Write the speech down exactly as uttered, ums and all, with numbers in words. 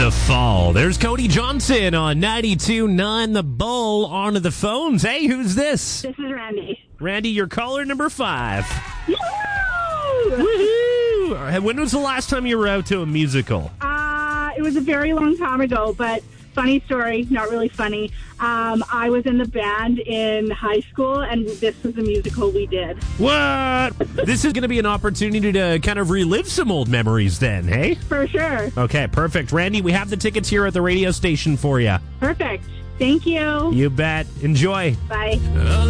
The Fall. There's Cody Johnson on ninety-two point nine The Bull. On to the phones. Hey, who's this? This is Randy. Randy, you're caller number five. Woo! Woohoo! When was the last time you were out to a musical? Uh, it was a very long time ago, but funny story, not really funny. Um, I was in the band in high school, and this was the musical we did. What? This is going to be an opportunity to kind of relive some old memories then, hey? For sure. Okay, perfect. Randy, we have the tickets here at the radio station for you. Perfect. Thank you. You bet. Enjoy. Bye.